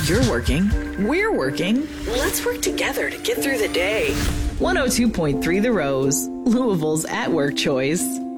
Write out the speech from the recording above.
You're working. We're working. Let's work together to get through the day. 102.3 The Rose, Louisville's at-work choice.